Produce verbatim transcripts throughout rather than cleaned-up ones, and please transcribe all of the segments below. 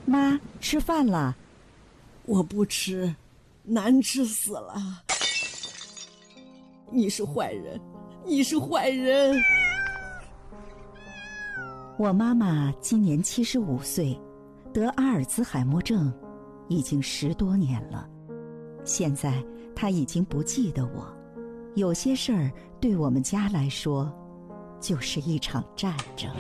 妈，吃饭了。 我不吃，难吃死了。你是坏人，你是坏人。 我妈妈今年七十五岁，得阿尔兹海默症已经十多年了。现在她已经不记得我，有些事儿对我们家来说就是一场战争。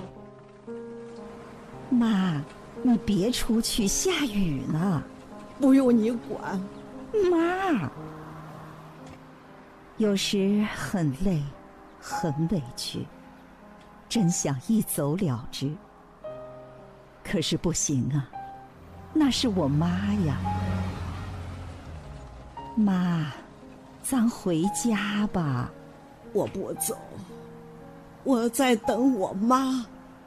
妈，你别出去，下雨呢。 不用你管。 妈，有时很累，很委屈，真想一走了之。可是不行啊，那是我妈呀。妈，咱回家吧。 我不走，我在等我妈。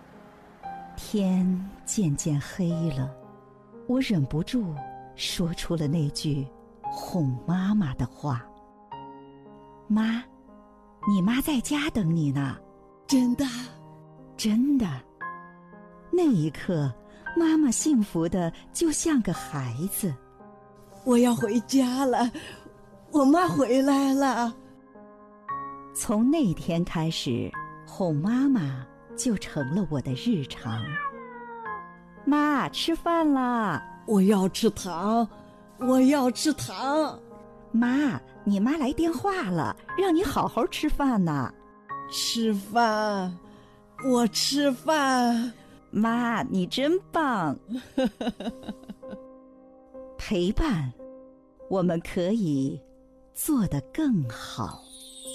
天渐渐黑了，我忍不住说出了那句哄妈妈的话。妈，你妈在家等你呢。 真的？ 真的。那一刻，妈妈幸福的就像个孩子。 我要回家了，我妈回来了。 从那天开始，哄妈妈就成了我的日常。妈，吃饭啦！ 我要吃糖，我要吃糖。 妈，你妈来电话了，让你好好吃饭呢。 吃饭，我吃饭。 妈，你真棒。陪伴，我们可以做得更好。